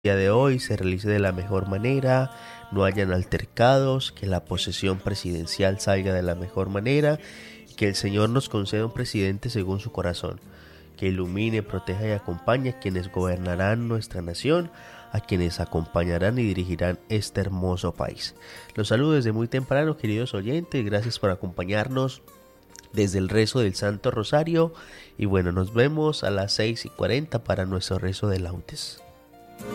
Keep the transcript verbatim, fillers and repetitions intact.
día de hoy se realice de la mejor manera, no hayan altercados, que la posesión presidencial salga de la mejor manera, y que el Señor nos conceda un presidente según su corazón, que ilumine, proteja y acompañe a quienes gobernarán nuestra nación, a quienes acompañarán y dirigirán este hermoso país. Los saludo desde muy temprano, queridos oyentes, gracias por acompañarnos desde el rezo del Santo Rosario, y bueno, nos vemos a las seis y cuarenta para nuestro rezo de laudes.